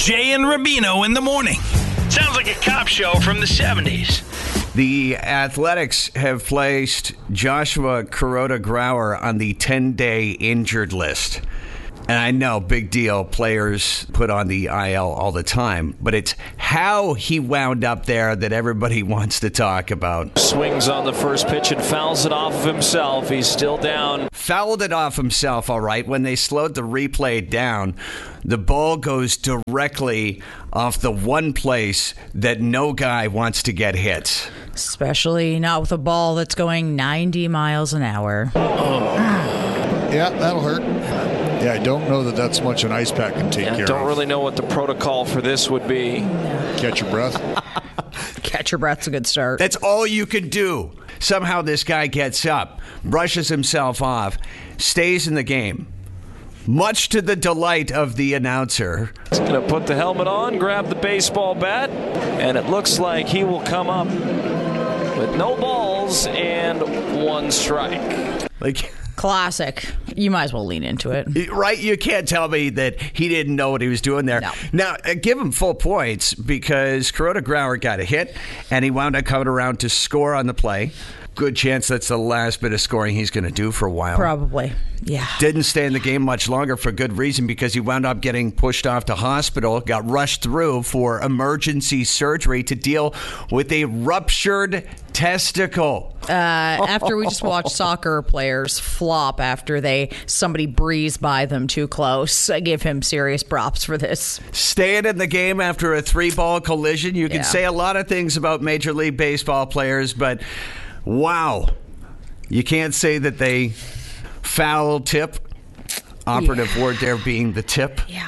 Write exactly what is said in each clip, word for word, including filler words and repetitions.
Jay and Rubino in the morning. Sounds like a cop show from the seventies. The Athletics have placed Joshua Kuroda-Grauer on the ten-day injured list. And I know, big deal, players put on the I L all the time, but it's how he wound up there that everybody wants to talk about. Swings on the first pitch and fouls it off of himself. He's still down. Fouled it off himself, all right. When they slowed the replay down, the ball goes directly off the one place that no guy wants to get hit. Especially not with a ball that's going ninety miles an hour. Oh. Yeah, that'll hurt. Yeah, I don't know that that's much an ice pack can take yeah, care don't of. Don't really know what the protocol for this would be. Catch your breath. Catch your breath's a good start. That's all you can do. Somehow this guy gets up, brushes himself off, stays in the game. Much to the delight of the announcer. He's going to put the helmet on, grab the baseball bat, and it looks like he will come up with no balls and one strike. Like... Classic. You might as well lean into it. Right? You can't tell me that he didn't know what he was doing there. No. Now, uh, give him full points because Kuroda-Grauer got a hit, and he wound up coming around to score on the play. Good chance that's the last bit of scoring he's going to do for a while. Probably, yeah. Didn't stay in the game much longer for good reason because he wound up getting pushed off to hospital, got rushed through for emergency surgery to deal with a ruptured testicle. Uh, after we just watched soccer players flop after they somebody breezed by them too close, I give him serious props for this. Staying in the game after a three-ball collision. You can Yeah. say a lot of things about Major League Baseball players, but wow. You can't say that they foul tip. Operative Yeah. word there being the tip. Yeah.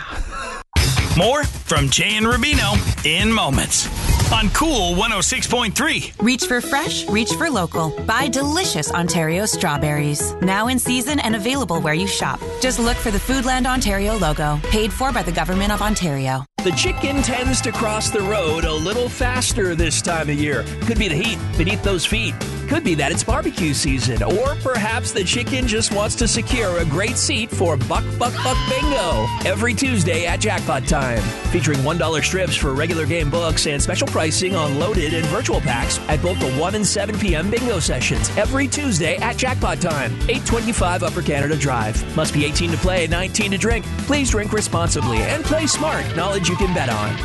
More from Jay and Rubino in moments on Cool one oh six point three. Reach for fresh, reach for local. Buy delicious Ontario strawberries. Now in season and available where you shop. Just look for the Foodland Ontario logo. Paid for by the Government of Ontario. The chicken tends to cross the road a little faster this time of year. Could be the heat beneath those feet. Could be that it's barbecue season. Or perhaps the chicken just wants to secure a great seat for Buck Buck Buck Bingo every Tuesday at Jackpot Time. Featuring one dollar strips for regular game books and special pricing on loaded and virtual packs at both the one and seven p.m. bingo sessions every Tuesday at Jackpot Time. eight twenty-five Upper Canada Drive. Must be eighteen to play, nineteen to drink. Please drink responsibly and play smart. Knowledge you can bet on.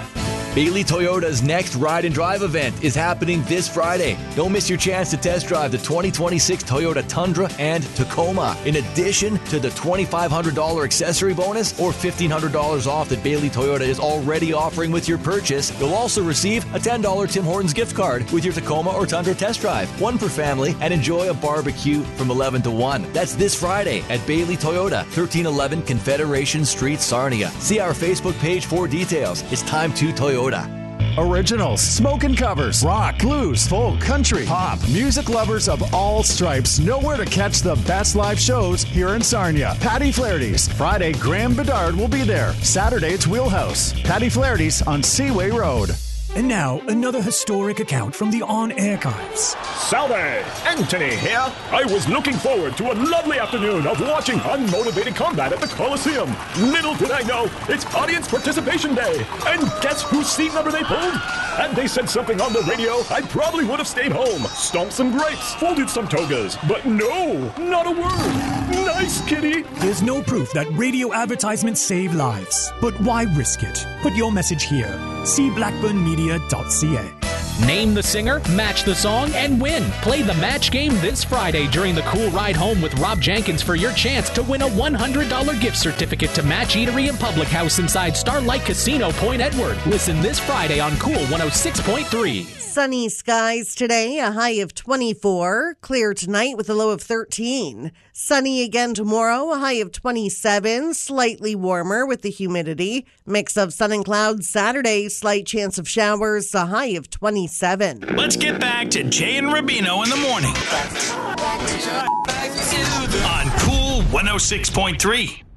Bailey Toyota's next Ride and Drive event is happening this Friday. Don't miss your chance to test drive the twenty twenty-six Toyota Tundra and Tacoma. In addition to the twenty-five hundred dollars accessory bonus or fifteen hundred dollars off that Bailey Toyota is already offering with your purchase, you'll also receive a ten dollars Tim Hortons gift card with your Tacoma or Tundra test drive. One per family, and enjoy a barbecue from eleven to one. That's this Friday at Bailey Toyota, thirteen eleven Confederation Street, Sarnia. See our Facebook page for details. It's time to Toyota. Originals, smoking covers, rock, blues, folk, country, pop. Music lovers of all stripes know where to catch the best live shows here in Sarnia. Patty Flaherty's. Friday, Graham Bedard will be there. Saturday, it's Wheelhouse. Patty Flaherty's on Seaway Road. And now, another historic account from the On Archives. Salve! Anthony here. I was looking forward to a lovely afternoon of watching unmotivated combat at the Coliseum. Little did I know, it's Audience Participation Day. And guess whose seat number they pulled? Had they said something on the radio, I probably would have stayed home, stomped some grapes, folded some togas. But no, not a word. Nice, kitty. There's no proof that radio advertisements save lives. But why risk it? Put your message here. See blackburn media dot c a. Name the singer, match the song, and win. Play the match game this Friday during the Cool Ride Home with Rob Jenkins for your chance to win a one hundred dollars gift certificate to Match Eatery and Public House inside Starlight Casino, Point Edward. Listen this Friday on Cool one oh six point three. Sunny skies today, a high of twenty-four. Clear tonight with a low of thirteen. Sunny again tomorrow, a high of twenty-seven. Slightly warmer with the humidity. Mix of sun and clouds Saturday, slight chance of showers, a high of twenty-seven. Let's get back to Jay and Rubino in the morning on Cool one oh six point three.